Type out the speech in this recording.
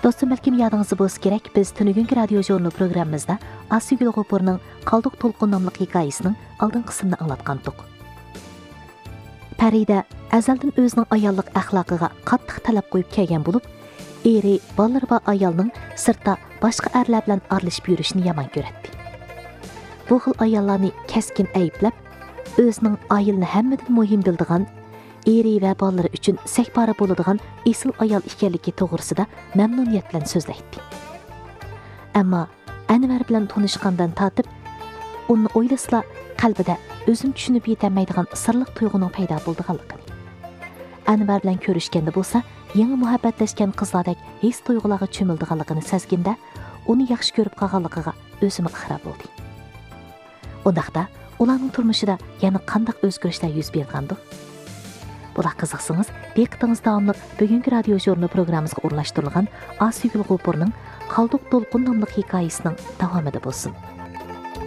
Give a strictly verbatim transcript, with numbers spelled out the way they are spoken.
Dostum, belki yadınızda bolsa gerek, biz Tünügünkü radyo jurnalı programımızda Asygül Gopur'ның Qalduq Толқын namlıq hikayəsinin aldın qismini anlatqandık. Pəride əzəldən özünün ayallıq əxlaqıga qattiq talab qoyub kelgan bo'lib, eri, ballar va ayolning sirtda boshqa erlar bilan aralashib yurishini yomon ko'radi. Bu xil ayollarni keskin ayblab, o'zining ayilni hammadan muhim bildigan, eri va ballar uchun sekpara bo'ladigan esil ayol ekanligi to'g'risida mamnuniyat bilan so'zlaydi. Ammo Anvar bilan tanishgandan tortib, uni o'ylasla qalbida o'zim tushunib yetolmaydigan sirliq tuyg'uning paydo bo'lganligini. Anvar bilan ko'rishganda bo'lsa, yangi muhabbatlashgan qizlardek his tuyg'ularga cho'mildiganligini sezganda, uni yaxshi ko'rib qolganligiga o'zim iqror bo'ldim. Undaqda ularning turmushida yana qanday o'zgarishlar yuz bergandi? Bular qiziqsangiz, diqqatingiz davomli bugungi radio jurnal programmamizga o'rnashtirilgan Asygül Gopur'ның Qalduq Толқын namlıq hikoyasining davomida bo'lsin.